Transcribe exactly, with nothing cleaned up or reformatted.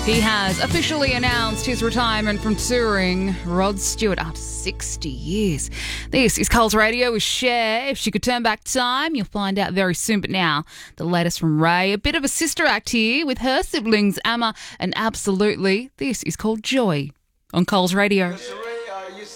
He has officially announced his retirement from touring. Rod Stewart after sixty years. This is Coles Radio with Cher. If she could turn back time, you'll find out very soon. But now, the latest from Ray. A bit of a sister act here with her siblings, Amma and Absolutely. This is called Joy on Coles Radio.